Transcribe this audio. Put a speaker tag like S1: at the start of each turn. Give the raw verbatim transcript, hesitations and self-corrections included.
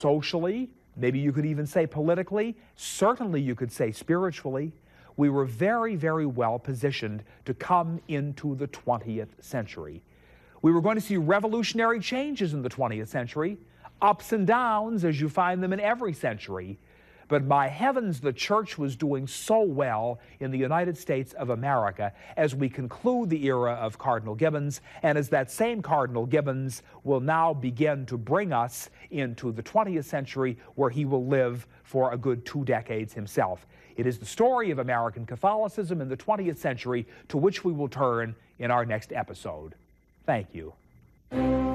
S1: socially, maybe you could even say politically, certainly you could say spiritually. We were very, very well positioned to come into the twentieth century. We were going to see revolutionary changes in the twentieth century, ups and downs as you find them in every century. But by heavens, the church was doing so well in the United States of America as we conclude the era of Cardinal Gibbons, and as that same Cardinal Gibbons will now begin to bring us into the twentieth century, where he will live for a good two decades himself. It is the story of American Catholicism in the twentieth century to which we will turn in our next episode. Thank you.